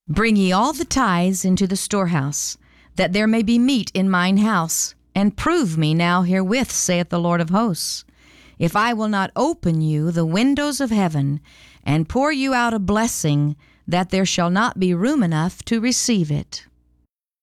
Bring ye all the tithes into the storehouse, that there may be meat in mine house, and prove me now herewith, saith the Lord of hosts, if I will not open you the windows of heaven, and pour you out a blessing, that there shall not be room enough to receive it.